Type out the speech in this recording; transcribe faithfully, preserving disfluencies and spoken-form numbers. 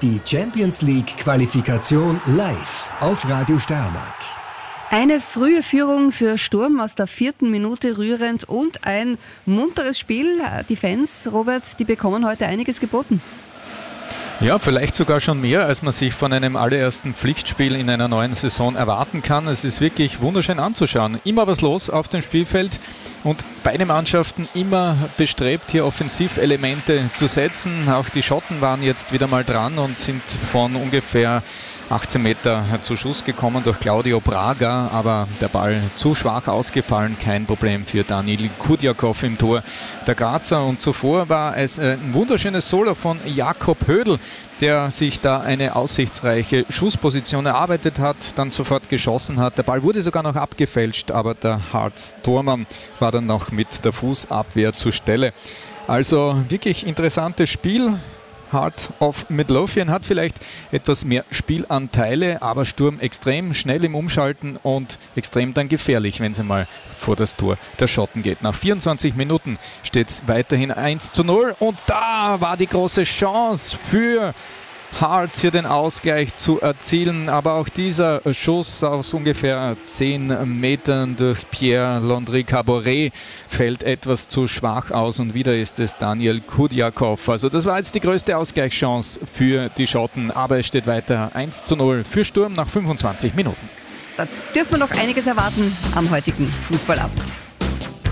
Die Champions League Qualifikation live auf Radio Steiermark. Eine frühe Führung für Sturm aus der vierten Minute rührend und ein munteres Spiel. Die Fans, Robert, die bekommen heute einiges geboten. Ja, vielleicht sogar schon mehr, als man sich von einem allerersten Pflichtspiel in einer neuen Saison erwarten kann. Es ist wirklich wunderschön anzuschauen. Immer was los auf dem Spielfeld und beide Mannschaften immer bestrebt, hier Offensivelemente zu setzen. Auch die Schotten waren jetzt wieder mal dran und sind von ungefähr achtzehn Meter zu Schuss gekommen durch Claudio Braga, aber der Ball zu schwach ausgefallen, kein Problem für Daniil Kudjakov im Tor der Grazer. Und zuvor war es ein wunderschönes Solo von Jakob Hödl, der sich da eine aussichtsreiche Schussposition erarbeitet hat, dann sofort geschossen hat. Der Ball wurde sogar noch abgefälscht, aber der Harz-Tormann war dann noch mit der Fußabwehr zur Stelle. Also wirklich interessantes Spiel. Heart of Midlothian hat vielleicht etwas mehr Spielanteile, aber Sturm extrem schnell im Umschalten und extrem dann gefährlich, wenn es mal vor das Tor der Schotten geht. Nach vierundzwanzig Minuten steht es weiterhin eins zu null und da war die große Chance für Hearts hier den Ausgleich zu erzielen, aber auch dieser Schuss aus ungefähr zehn Metern durch Pierre Landry Caboret fällt etwas zu schwach aus und wieder ist es Daniil Kudjakov. Also das war jetzt die größte Ausgleichschance für die Schotten, aber es steht weiter eins zu null für Sturm nach fünfundzwanzig Minuten. Da dürfen wir noch einiges erwarten am heutigen Fußballabend.